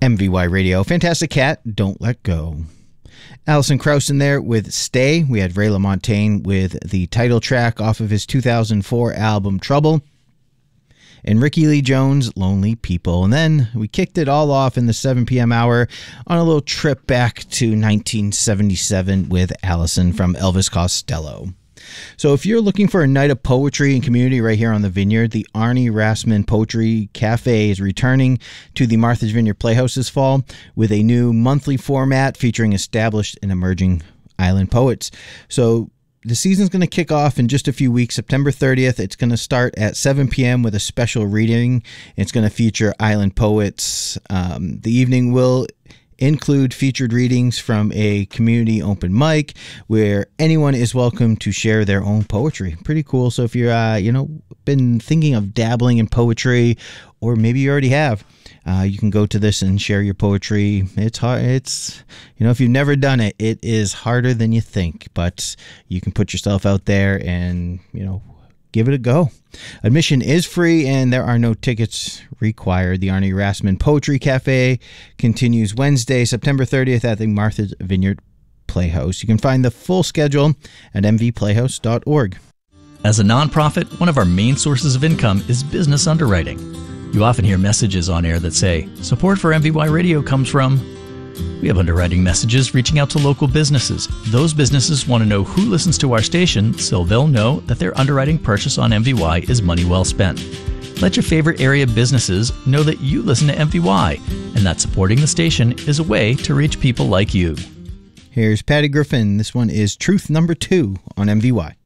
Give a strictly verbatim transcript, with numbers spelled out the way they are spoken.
M V Y Radio. Fantastic Cat, Don't Let Go. Alison Krauss in there with Stay. We had Ray LaMontagne with the title track off of his two thousand four album Trouble. And Ricky Lee Jones, Lonely People. And then we kicked it all off in the seven p.m. hour on a little trip back to nineteen seventy-seven with Allison from Elvis Costello. So if you're looking for a night of poetry and community right here on the Vineyard, the Arnie Rassman Poetry Cafe is returning to the Martha's Vineyard Playhouse this fall with a new monthly format featuring established and emerging island poets. So the season's going to kick off in just a few weeks, September thirtieth. It's going to start at seven p.m. with a special reading. It's going to feature island poets. Um, the evening will include featured readings from a community open mic where anyone is welcome to share their own poetry. Pretty cool. So if you're, uh, you know, been thinking of dabbling in poetry, or maybe you already have, uh, you can go to this and share your poetry. It's hard. It's, you know, if you've never done it, it is harder than you think, but you can put yourself out there and, you know, give it a go. Admission is free and there are no tickets required. The Arnie Rassman Poetry Cafe continues Wednesday, September thirtieth at the Martha's Vineyard Playhouse. You can find the full schedule at m v playhouse dot org. As a nonprofit, one of our main sources of income is business underwriting. You often hear messages on air that say, support for M V Y Radio comes from... We have underwriting messages reaching out to local businesses. Those businesses want to know who listens to our station so they'll know that their underwriting purchase on M V Y is money well spent. Let your favorite area businesses know that you listen to M V Y and that supporting the station is a way to reach people like you. Here's Patty Griffin. This one is Truth Number Two on M V Y.